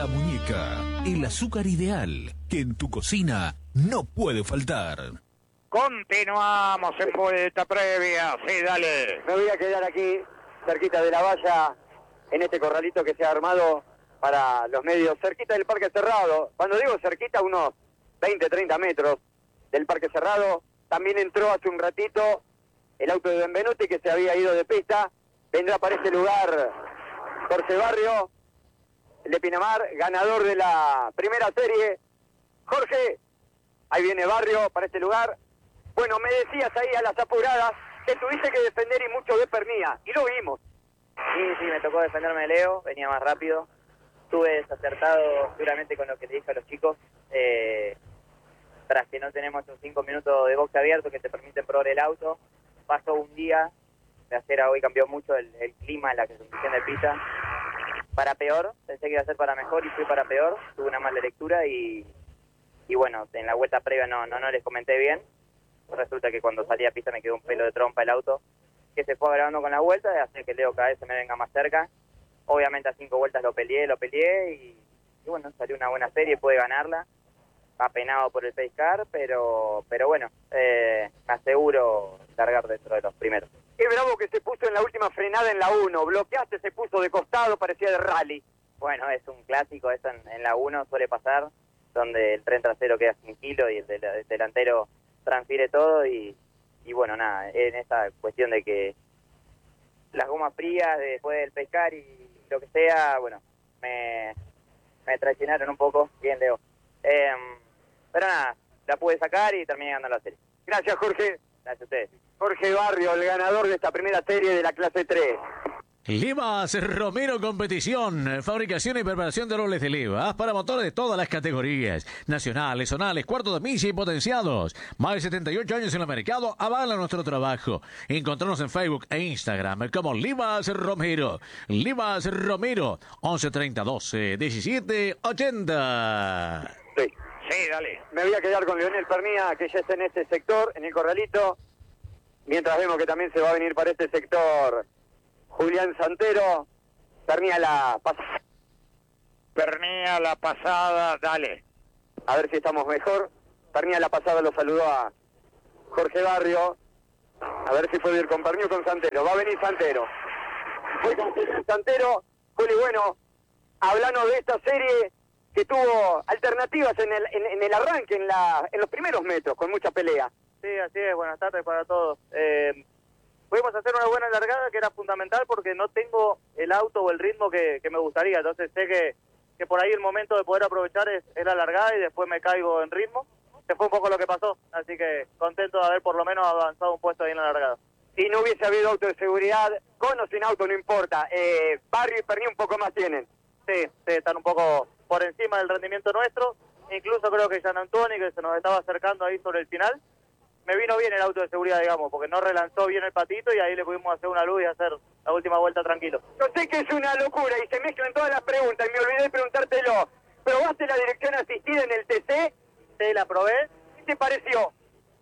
Muñeca, el azúcar ideal que en tu cocina no puede faltar. Continuamos en vuelta previa, sí, dale. Me voy a quedar aquí, cerquita de la valla, en este corralito que se ha armado para los medios, cerquita del Parque Cerrado. Cuando digo cerquita, unos 20, 30 metros del Parque Cerrado. También entró hace un ratito el auto de Benvenuti, que se había ido de pista. Vendrá para este lugar Jorge Barrio, el de Pinamar, ganador de la primera serie. Jorge, ahí viene Barrio para este lugar. Bueno, me decías ahí a las apuradas que tuviste que defender y mucho de Pernía, y lo vimos. Sí, me tocó defenderme de Leo, venía más rápido. Estuve desacertado seguramente con lo que le dije a los chicos. Tras que no tenemos un 5 minutos de box abierto que te permiten probar el auto, pasó un día, de ayer a hoy cambió mucho el clima, la condición de pista. Para peor, pensé que iba a ser para mejor y fui para peor, tuve una mala lectura y bueno, en la vuelta previa no les comenté bien. Resulta que cuando salí a pista me quedó un pelo de trompa el auto, que se fue agravando con la vuelta, de hacer que Leo cada vez se me venga más cerca. Obviamente a 5 vueltas lo peleé y bueno, salió una buena serie, pude ganarla, apenado por el pace car, pero bueno, me aseguro largar dentro de los primeros. Qué bravo que se puso en la última frenada en la 1, bloqueaste, se puso de costado, parecía de rally. Bueno, es un clásico, eso en la 1 suele pasar, donde el tren trasero queda sin kilo y el delantero transfiere todo y bueno, nada, en esa cuestión de que las gomas frías después del pescar y lo que sea, bueno, me traicionaron un poco, bien Leo. Pero nada, la pude sacar y terminé ganando la serie. Gracias, Jorge. Gracias a ustedes. Jorge Barrio, el ganador de esta primera serie de la clase 3. Livas Romero Competición, fabricación y preparación de roles de levas para motores de todas las categorías, nacionales, zonales, cuartos de milla y potenciados. Más de 78 años en el mercado avalan nuestro trabajo. Encontrarnos en Facebook e Instagram como Livas Romero. Livas Romero, 11 30 12 17 80. Sí, dale. Me voy a quedar con Leonel Pernía, que ya está en este sector, en el corralito, mientras vemos que también se va a venir para este sector Julián Santero. Pernía la pasada. Pernía la pasada, dale. A ver si estamos mejor. Pernía la pasada lo saludó a Jorge Barrio. A ver si puede ir con Pernía o con Santero. Va a venir Santero. Fue con Santero. Juli, bueno, hablando de esta serie que tuvo alternativas en el arranque, en los primeros metros, con mucha pelea. Sí, así es, buenas tardes para todos. Pudimos hacer una buena largada que era fundamental porque no tengo el auto o el ritmo que me gustaría, entonces sé que por ahí el momento de poder aprovechar es la largada y después me caigo en ritmo, que fue un poco lo que pasó, así que contento de haber por lo menos avanzado un puesto ahí en la largada. Si no hubiese habido auto de seguridad, con o sin auto no importa, Barrio y Pernía un poco más tienen. Sí, están un poco por encima del rendimiento nuestro, incluso creo que Jean Antoni, que se nos estaba acercando ahí sobre el final, me vino bien el auto de seguridad, digamos, porque no relanzó bien el patito y ahí le pudimos hacer una luz y hacer la última vuelta tranquilo. Yo sé que es una locura y se mezclan todas las preguntas y me olvidé de preguntártelo. ¿Probaste la dirección asistida en el TC? Sí, la probé. ¿Qué te pareció?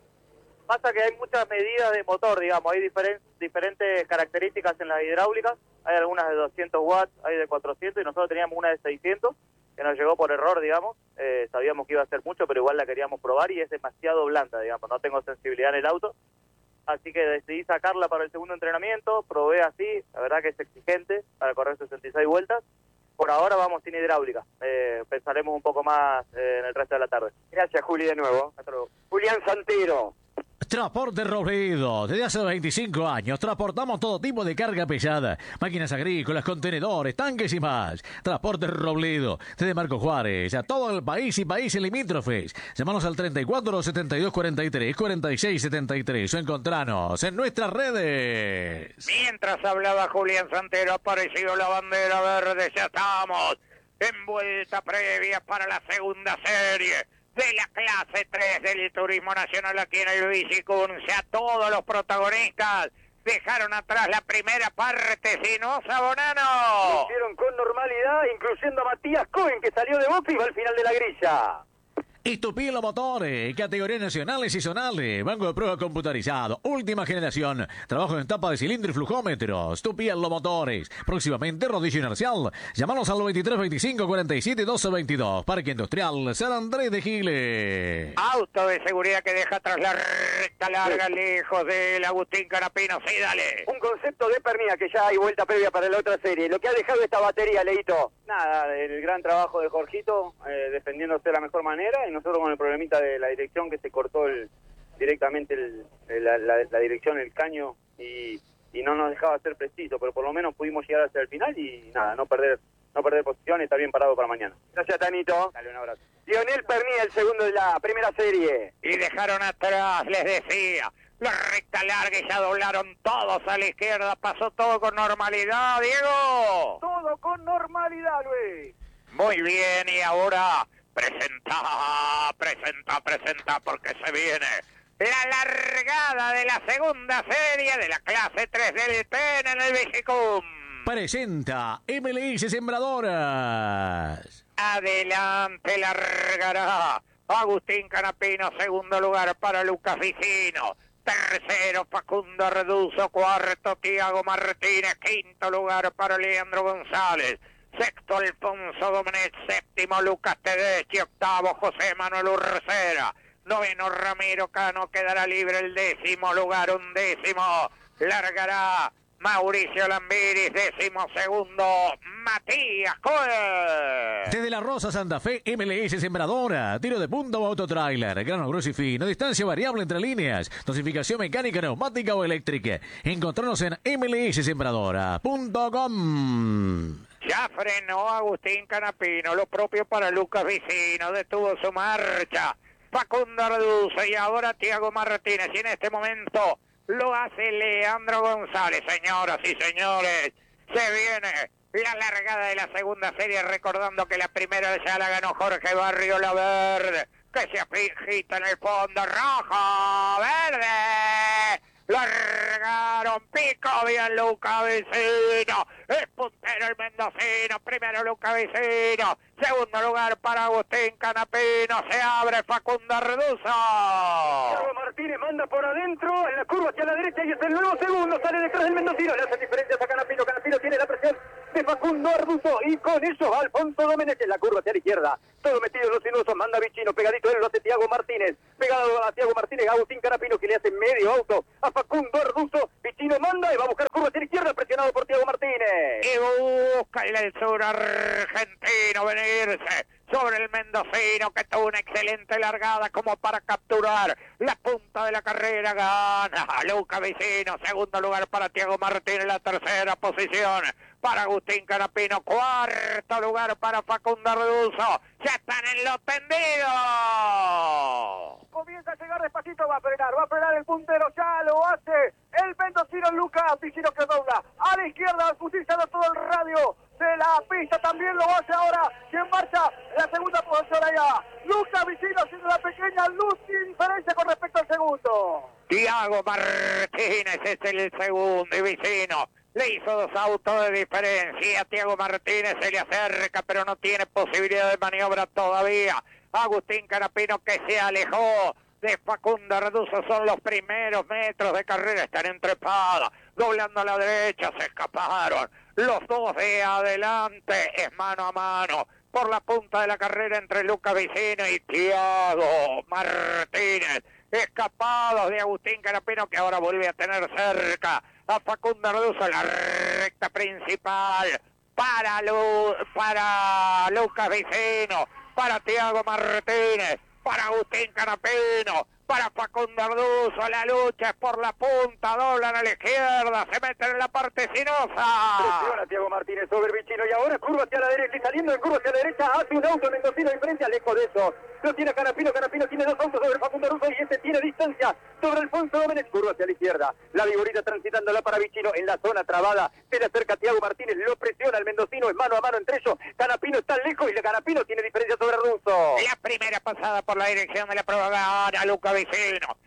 Pasa que hay muchas medidas de motor, digamos, hay diferentes características en las hidráulicas, hay algunas de 200 watts, hay de 400 y nosotros teníamos una de 600 que nos llegó por error, digamos, sabíamos que iba a ser mucho, pero igual la queríamos probar y es demasiado blanda, digamos, no tengo sensibilidad en el auto, así que decidí sacarla para el segundo entrenamiento, probé así, la verdad que es exigente para correr 66 vueltas, por ahora vamos sin hidráulica, pensaremos un poco más en el resto de la tarde. Gracias, Juli, de nuevo. Hasta luego. Julián Santero. Transporte Robledo. Desde hace 25 años transportamos todo tipo de carga pesada, máquinas agrícolas, contenedores, tanques y más. Transporte Robledo, desde Marco Juárez a todo el país y países limítrofes. Llámanos al 34 72 43 46 73 o encontranos en nuestras redes. Mientras hablaba Julián Santero, apareció la bandera verde. Ya estamos en vuelta previa para la segunda serie de la clase 3 del Turismo Nacional aquí en el Bicicursia. Todos los protagonistas dejaron atrás la primera parte, Sinosa Bonano. Lo hicieron con normalidad, incluyendo a Matías Cohen, que salió de boca y va al final de la grilla. Estupilo Motores, categorías nacionales y zonales, banco de prueba computarizado, última generación, trabajo en tapa de cilindro y flujómetros, Estupilo Motores, próximamente rodillo inercial, llamanos al 93 25 47 12 22, Parque Industrial San Andrés de Giles. Auto de seguridad que deja tras la recta larga, lejos del Agustín Canapino, sí, dale. Un concepto de Pernía, que ya hay vuelta previa para la otra serie. Lo que ha dejado esta batería, Leito. Nada, el gran trabajo de Jorgito, defendiéndose de la mejor manera, y nosotros con el problemita de la dirección, que se cortó directamente la dirección, el caño, y no nos dejaba ser preciso, pero por lo menos pudimos llegar hasta el final y nada, no perder posición y estar bien parado para mañana. Gracias, Tanito. Dale, un abrazo. Lionel Pernía, el segundo de la primera serie. Y dejaron atrás, les decía, la recta larga y ya doblaron todos a la izquierda. Pasó todo con normalidad, Diego. Todo con normalidad, Luis. Muy bien, y ahora presenta, porque se viene la largada de la segunda serie de la clase 3 del TEN en el Vigicum. Presenta MLS Sembradoras. Adelante largará Agustín Canapino, segundo lugar para Lucas Vicino, tercero Facundo Reduzo, cuarto Tiago Martínez, quinto lugar para Leandro González, sexto Alfonso Domenech, séptimo Lucas Tedeschi, octavo José Manuel Urcera, noveno Ramiro Cano, quedará libre el décimo lugar, undécimo largará Mauricio Lambiris, décimo segundo Matías Coel. Desde La Rosa, Santa Fe, MLS Sembradora, tiro de punta o autotrailer, grano grueso y fino, distancia variable entre líneas, dosificación mecánica, neumática o eléctrica. Encontrarnos en mlssembradora.com. Ya frenó Agustín Canapino, lo propio para Lucas Vicino, detuvo su marcha Facundo Reduce y ahora Tiago Martínez, y en este momento lo hace Leandro González. Señoras y señores, se viene la largada de la segunda serie, recordando que la primera ya la ganó Jorge Barrio La Verde, que se agita en el fondo, rojo, verde, largaron, pico bien Luca Vicino, es puntero el mendocino, primero Luca Vicino, segundo lugar para Agustín Canapino, se abre Facundo Reduzo. Tiago Martínez manda por adentro, en la curva hacia la derecha y es el nuevo segundo, sale detrás del mendocino, le hace diferencias a Canapino, Canapino tiene la presión de Facundo Reduzo y con eso Alfonso Domenech en la curva hacia la izquierda, todo metido en los sinuosos, manda Vicino, pegadito él lo hace Tiago Martínez, pegado a Tiago Martínez, Agustín Canapino que le hace medio auto a Facundo Reduzo, Vicino manda y va a buscar curva hacia la izquierda, presionado por Tiago Martínez. Y busca el sur argentino venirse sobre el mendocino, que tuvo una excelente largada como para capturar la punta de la carrera. Gana Luca Vicino, segundo lugar para Tiago Martínez, la tercera posición para Agustín Canapino, cuarto lugar para Facundo Reduzo. Ya están en los tendidos. Comienza a llegar despacito, va a frenar el puntero, ya lo hace el mendocino Lucas Vicino, que dobla a la izquierda, utilizando todo el radio de la pista, también lo hace ahora, que en marcha la segunda posición allá, Lucas Vicino haciendo la pequeña luz y diferencia con respecto al segundo. Tiago Martínez es el segundo y Vicino le hizo dos autos de diferencia. Tiago Martínez se le acerca, pero no tiene posibilidad de maniobra todavía. Agustín Canapino, que se alejó de Facundo Reduzo, son los primeros metros de carrera, están entrepadas, doblando a la derecha, se escaparon. Los dos de adelante, es mano a mano por la punta de la carrera entre Lucas Vicino y Tiago Martínez. Escapados de Agustín Canapino, que ahora vuelve a tener cerca a Facundo Reduzo, la recta principal para Lucas Vicino, para Tiago Martínez, para Agustín Canapino, para Facundo Reduzo. La lucha es por la punta, doblan a la izquierda, se meten en la parte sinuosa. Presiona Tiago Martínez sobre Vicino y ahora curva hacia la derecha y saliendo en curva hacia la derecha hace un auto mendocino diferencia, lejos de eso. Lo tiene Canapino, Canapino tiene dos autos sobre Facundo Reduzo y este tiene distancia sobre Alfonso Domenech, curva hacia la izquierda. La vigorita transitándola para Vicino en la zona trabada, se le acerca a Tiago Martínez, lo presiona el mendocino, es mano a mano entre ellos. Canapino está lejos y el Canapino tiene diferencia sobre Reduzo. La primera pasada por la dirección de la prueba gana Lucas Vicino.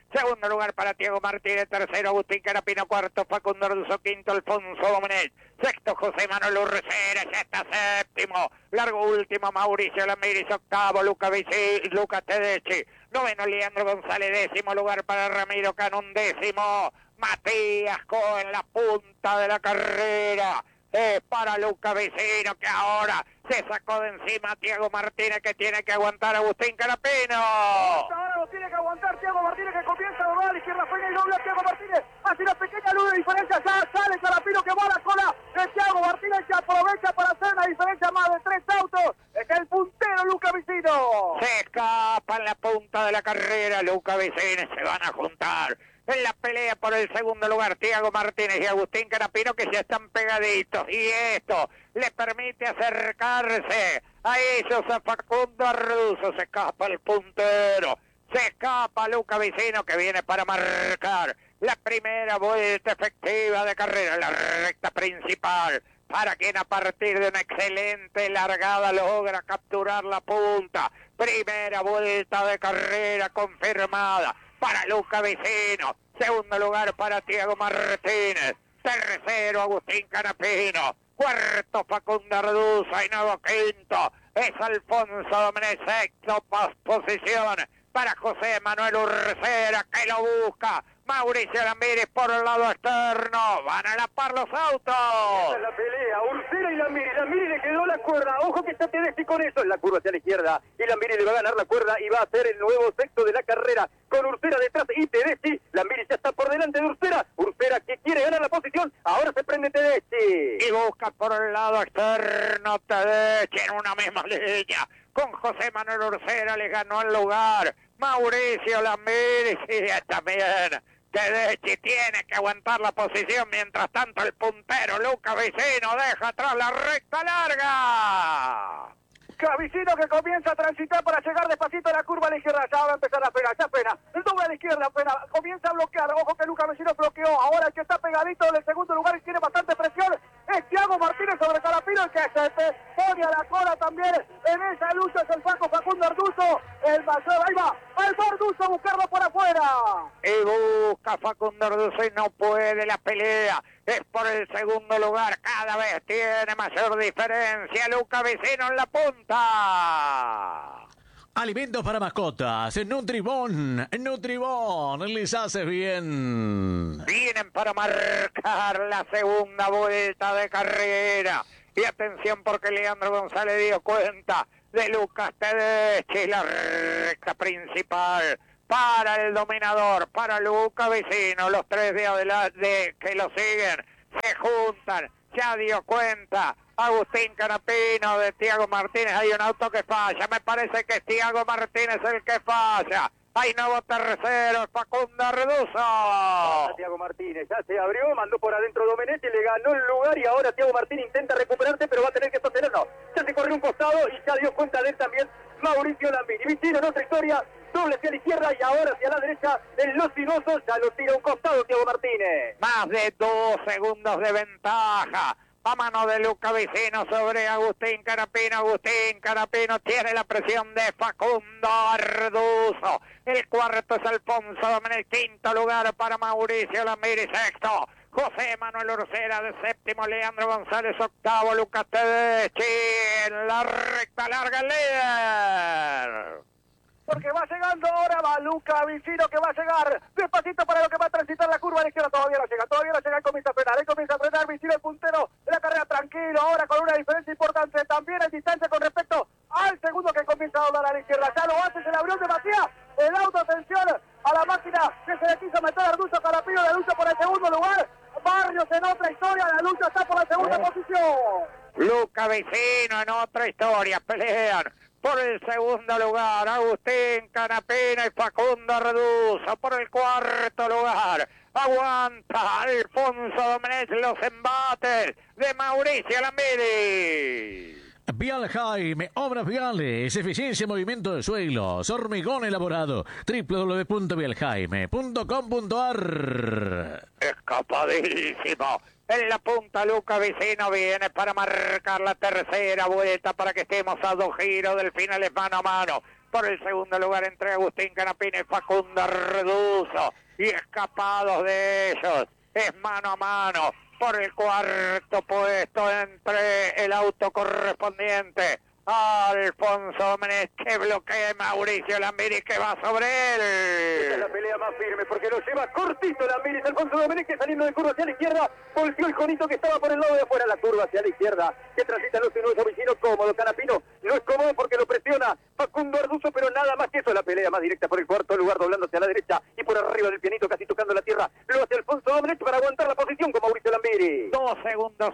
Segundo lugar para Tiago Martínez, tercero Agustín Carapino, cuarto Facundo Arduzo, quinto Alfonso Domenech, sexto José Manuel Urcera, ya está séptimo, largo último Mauricio Lamiris, octavo Luca Tedeschi, noveno Leandro González, décimo lugar para Ramiro Canón, décimo Matías Cohen en la punta de la carrera. Para Luca Vicino, que ahora se sacó de encima a Tiago Martínez, que tiene que aguantar a Agustín Carapino. Ahora lo tiene que aguantar Tiago Martínez, que comienza a doblar a la izquierda, frena y dobla Tiago Martínez. Hace una pequeña luz de diferencia, ya sale Carapino, que va a la cola de Tiago Martínez, que aprovecha para hacer una diferencia más de 3 autos. Es el puntero Luca Vicino. Se escapa en la punta de la carrera Luca Vicino, se van a juntar en la pelea por el segundo lugar Tiago Martínez y Agustín Carapino, que ya están pegaditos, y esto le permite acercarse a ellos, a Facundo Arduzo. Se escapa el puntero, se escapa Luca Vicino, que viene para marcar la primera vuelta efectiva de carrera, la recta principal, para quien a partir de una excelente largada logra capturar la punta. Primera vuelta de carrera confirmada para Luca Vicino, segundo lugar para Tiago Martínez, tercero Agustín Carapino, cuarto Facundo Arduzo y nuevo quinto es Alfonso Domenech, sexto posición para José Manuel Urcera, que lo busca Mauricio Lamiris por el lado externo. Van a la par los autos. Esa es la pelea, Urcera y Lamiris. Lamiris le quedó la cuerda. Ojo que está Tedeschi con eso. En la curva hacia la izquierda. Y Lamiris le va a ganar la cuerda y va a ser el nuevo sexto de la carrera. Con Urcera detrás y Tedeschi. Lamiris ya está por delante de Urcera. Urcera que quiere ganar la posición. Ahora se prende Tedeschi. Y busca por el lado externo Tedeschi en una misma línea. Con José Manuel Urcera le ganó el lugar Mauricio Lamiris, y también Tedeschi tiene que aguantar la posición. Mientras tanto el puntero Luca Vicino deja atrás la recta larga. Vicino, que comienza a transitar para llegar despacito a la curva a la izquierda. Ya va a empezar a frenar, ya frena. El doble a la izquierda, frena. Comienza a bloquear. Ojo que Luca Vicino bloqueó. Ahora el que está pegadito en el segundo lugar y tiene bastante presión es Tiago Martínez sobre Carapino, el que se pone a la cola también en esa lucha. Es el Facundo Arduzo. El mayor, ahí va. Al Arduzo a buscarlo por afuera. Y busca Facundo Arduzo y no puede la pelea. Es por el segundo lugar, cada vez tiene mayor diferencia Luca Vicino en la punta. Alimentos para mascotas, Nutribón, les hace bien. Vienen para marcar la segunda vuelta de carrera. Y atención, porque Leandro González dio cuenta de Lucas Tedeschi, la recta principal para el dominador, para Luca Vicino. Los tres de adelante que lo siguen se juntan. Ya dio cuenta Agustín Carapino de Tiago Martínez. Hay un auto que falla. Me parece que es Tiago Martínez el que falla. Hay nuevo tercero, Facundo Arduzo. Tiago Martínez ya se abrió, mandó por adentro Domenech, le ganó el lugar y ahora Tiago Martínez intenta recuperarse, pero va a tener que sostenerlo. Ya se corrió un costado y ya dio cuenta de él también Mauricio Lamiris. Vicino en otra historia, doble hacia la izquierda y ahora hacia la derecha en Los Sinosos, ya lo tira a un costado Tiago Martínez. Más de 2 segundos de ventaja a mano de Luca Vicino sobre Agustín Carapino. Agustín Carapino tiene la presión de Facundo Arduzo. El cuarto es Alfonso Domenech, quinto lugar para Mauricio Lamiris, sexto José Manuel Urcera, de séptimo Leandro González, octavo Lucas Tedeschi, en la recta larga el líder. Porque va llegando ahora, va Luca Vicino, que va a llegar despacito para lo que va a transitar la curva a la izquierda. Todavía no llega, él comienza a frenar, Vicino el puntero de la carrera, tranquilo, ahora con una diferencia importante también en distancia con respecto al segundo que comienza a doblar a la izquierda. Ya lo hace, se le abrió de Matías, el auto, atención a la máquina que se le quiso meter a Arduzo. Carapino, la lucha por el segundo lugar, Barrios en otra historia, la lucha está por la segunda posición. Luca Vicino en otra historia, pelean por el segundo lugar Agustín Carapino y Facundo Arduzo. Por el cuarto lugar aguanta Alfonso Domenech los embates de Mauricio Lamiris. Vial Jaime, obras viales, eficiencia, movimiento de suelos, hormigón elaborado, www.vieljaime.com.ar. Escapadísimo. En la punta Luca Vicino viene para marcar la tercera vuelta para que estemos a 2 giros del final, es mano a mano. Por el segundo lugar entre Agustín Canapino y Facundo Reduzo. Y escapados de ellos, es mano a mano por el cuarto puesto entre el auto correspondiente. Alfonso Domenech, que bloquea Mauricio Lambiris, que va sobre él. Esta es la pelea más firme porque lo lleva cortito Lambiris. Alfonso Domenech, que saliendo de curva hacia la izquierda, volvió el conito que estaba por el lado de afuera. La curva hacia la izquierda, que transita los sinuosos vecinos, cómodo. Canapino no es cómodo porque lo presiona Facundo Arduzo, pero nada más que eso. La pelea más directa por el cuarto lugar, doblándose a la derecha y por arriba del pianito, casi tocando la tierra. Lo hace Alfonso Domenech para aguantar la posición con Mauricio Lambiris. 2 segundos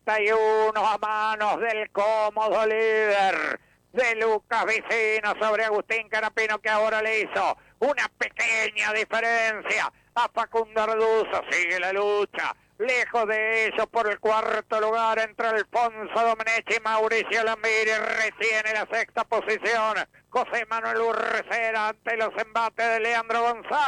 71 a manos del cómodo líder de Lucas Vicino sobre Agustín Canapino, que ahora le hizo una pequeña diferencia a Facundo Reduzo. Sigue la lucha, lejos de ellos por el cuarto lugar entre Alfonso Domenech y Mauricio Lambiris. Retiene la sexta posición José Manuel Urrecera ante los embates de Leandro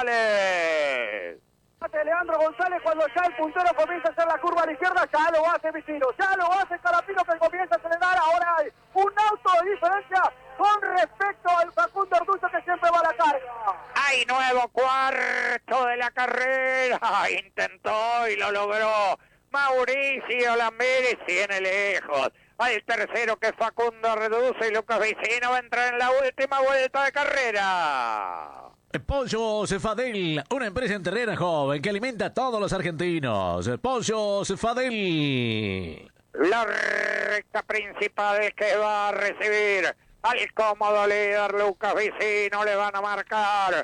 González. Leandro González, cuando ya el puntero comienza a hacer la curva a la izquierda, ya lo hace Vicino, ya lo hace Canapino, que comienza a acelerar. Ahora hay un auto de diferencia con respecto al Facundo Arduzo, que siempre va a la carga. Hay nuevo cuarto de la carrera. Intentó y lo logró Mauricio Lambiris. Tiene lejos al tercero, que es Facundo Reduzo, y Lucas Vicino va a entrar en la última vuelta de carrera. Pollo Cefadel, una empresa enterrera joven que alimenta a todos los argentinos. Pollo Cefadel. La recta principal que va a recibir al cómodo líder Lucas Vicino. Le van a marcar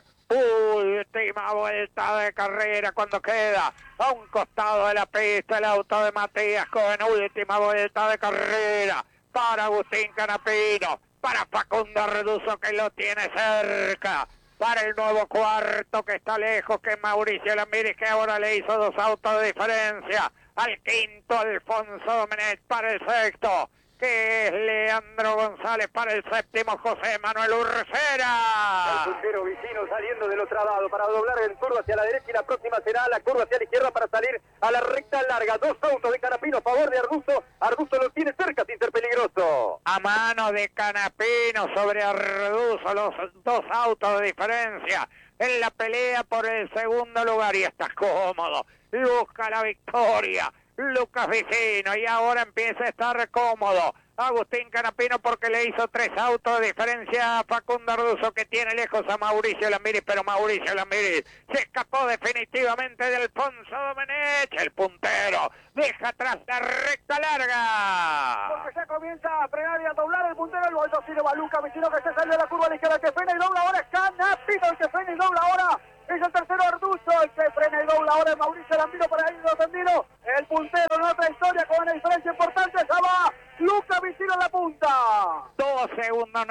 última vuelta de carrera cuando queda a un costado de la pista el auto de Matías Cohen. Última vuelta de carrera para Agustín Canapino, para Facundo Reduzo, que lo tiene cerca, para el nuevo cuarto, que está lejos, que es Mauricio Lambiris, que ahora le hizo 2 autos de diferencia al quinto Alfonso Domenech, para el sexto, que es Leandro González, para el séptimo José Manuel Urrecera. El puntero Vicino saliendo del otro lado para doblar el curva hacia la derecha, y la próxima será la curva hacia la izquierda para salir a la recta larga. 2 autos de Canapino a favor de Arduzo. Arduzo lo tiene cerca sin ser peligroso. A mano de Canapino sobre Arduzo, los 2 autos de diferencia en la pelea por el segundo lugar, y está cómodo, busca la victoria Lucas Vicino, y ahora empieza a estar cómodo Agustín Canapino, porque le hizo 3 autos de diferencia a Facundo Arduzo, que tiene lejos a Mauricio Lambiris, pero Mauricio Lambiris se escapó definitivamente de Alfonso Domenech. El puntero deja atrás la recta larga. Porque ya comienza a frenar y a doblar el puntero. El Baldocino va Lucas Vicino, que se sale de la curva a la izquierda, que frena y dobla ahora. Es Canapino el que frena y dobla ahora. Es el tercero Arduzo, el que frena y dobla ahora es Mauricio Lambiris para ir tendido. El puntero en otra historia con una diferencia importante. Ya va Lucas Vicino en la punta. 2 segundos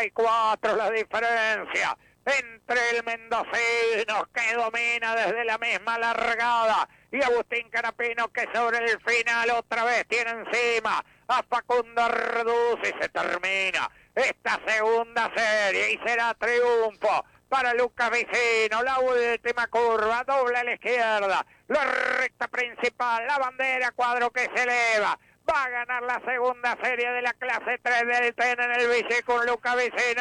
94 la diferencia entre el mendocino, que domina desde la misma largada, y Agustín Canapino, que sobre el final otra vez tiene encima a Facundo Reduzo, y se termina esta segunda serie y será triunfo para Lucas Vicino. La última curva, doble a la izquierda, la recta principal, la bandera cuadro que se eleva. Va a ganar la segunda serie de la clase 3 del TN en el bici con Lucas Vicino.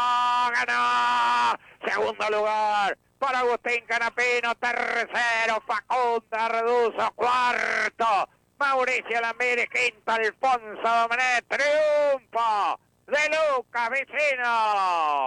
¡Ganó! Segundo lugar para Agustín Canapino. Tercero Facundo Reduzo. Cuarto Mauricio Lambiris. Quinto Alfonso Domenech. Triunfo de Lucas Vicino.